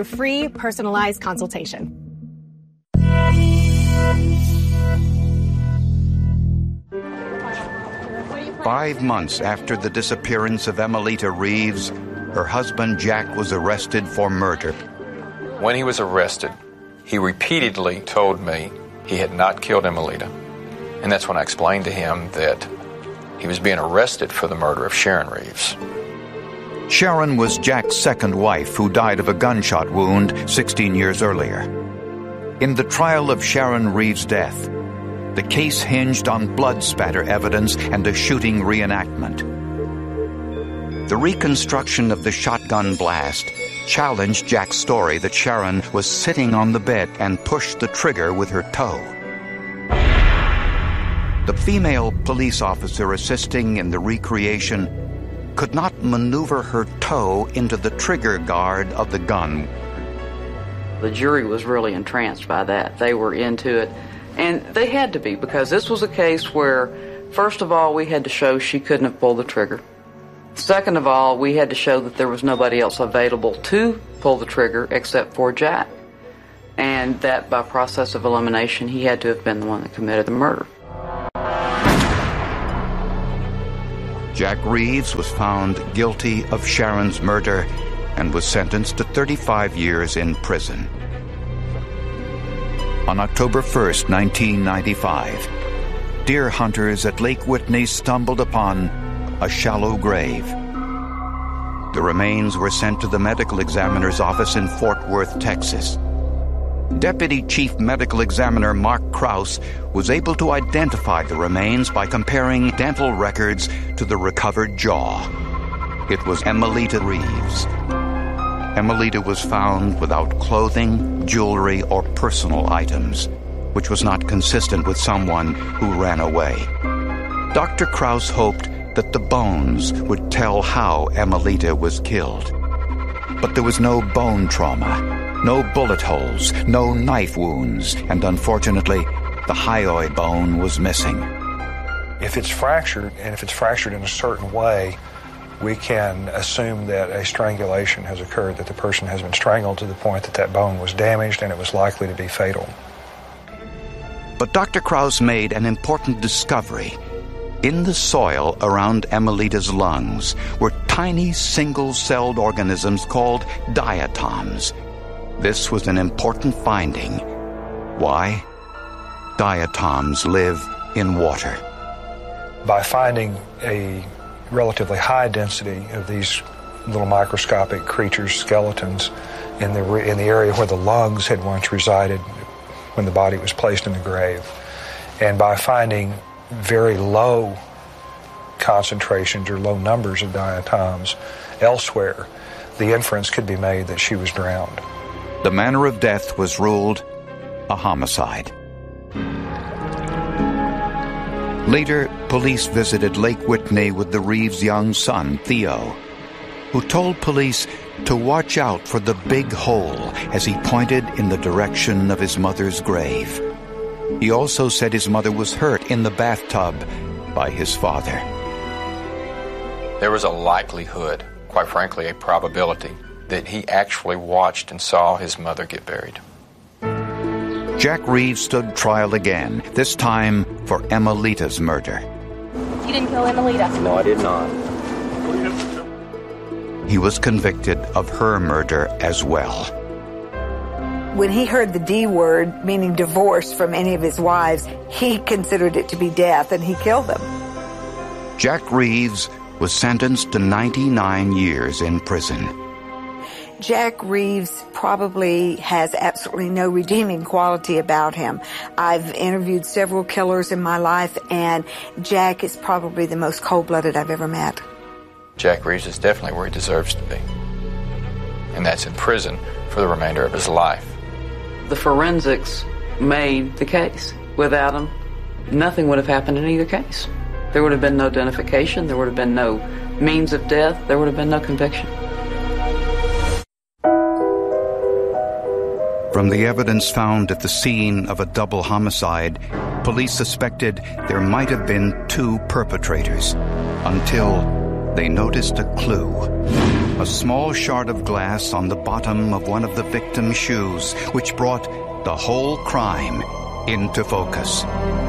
your free personalized consultation. Five months after the disappearance of Emelita Reeves, her husband Jack was arrested for murder. When he was arrested, he repeatedly told me he had not killed Emelita. And that's when I explained to him that he was being arrested for the murder of Sharon Reeves. Sharon was Jack's second wife, who died of a gunshot wound 16 years earlier. In the trial of Sharon Reeves' death, the case hinged on blood spatter evidence and a shooting reenactment. The reconstruction of the shotgun blast challenged Jack's story that Sharon was sitting on the bed and pushed the trigger with her toe. The female police officer assisting in the recreation could not maneuver her toe into the trigger guard of the gun. The jury was really entranced by that. They were into it, and they had to be, because this was a case where, first of all, we had to show she couldn't have pulled the trigger. Second of all, we had to show that there was nobody else available to pull the trigger except for Jack, and that by process of elimination, he had to have been the one that committed the murder. Jack Reeves was found guilty of Sharon's murder and was sentenced to 35 years in prison. On October 1st, 1995, deer hunters at Lake Whitney stumbled upon a shallow grave. The remains were sent to the medical examiner's office in Fort Worth, Texas. Deputy Chief Medical Examiner Mark Krause was able to identify the remains by comparing dental records to the recovered jaw. It was Emelita Reeves. Emelita was found without clothing, jewelry, or personal items, which was not consistent with someone who ran away. Dr. Krause hoped that the bones would tell how Emelita was killed. But there was no bone trauma, no bullet holes, no knife wounds, and unfortunately, the hyoid bone was missing. If it's fractured, and if it's fractured in a certain way, we can assume that a strangulation has occurred, that the person has been strangled to the point that that bone was damaged and it was likely to be fatal. But Dr. Krause made an important discovery. In the soil around Emelita's lungs were tiny single-celled organisms called diatoms. This was an important finding. Why? Diatoms live in water. By finding a relatively high density of these little microscopic creatures, skeletons, in the area where the lungs had once resided when the body was placed in the grave, and by finding very low concentrations or low numbers of diatoms elsewhere, the inference could be made that she was drowned. The manner of death was ruled a homicide. Later, police visited Lake Whitney with the Reeves' young son, Theo, who told police to watch out for the big hole as he pointed in the direction of his mother's grave. He also said his mother was hurt in the bathtub by his father. There was a likelihood, quite frankly, a probability, that he actually watched and saw his mother get buried. Jack Reeves stood trial again, this time for Emelita's murder. You didn't kill Emelita? No, I did not. He was convicted of her murder as well. When he heard the D word, meaning divorce, from any of his wives, he considered it to be death, and he killed them. Jack Reeves was sentenced to 99 years in prison. Jack Reeves probably has absolutely no redeeming quality about him. I've interviewed several killers in my life, and Jack is probably the most cold-blooded I've ever met. Jack Reeves is definitely where he deserves to be, and that's in prison for the remainder of his life. The forensics made the case. Without them, nothing would have happened in either case. There would have been no identification, there would have been no means of death, there would have been no conviction. From the evidence found at the scene of a double homicide, police suspected there might have been two perpetrators, until they noticed a clue. A small shard of glass on the bottom of one of the victim's shoes, which brought the whole crime into focus.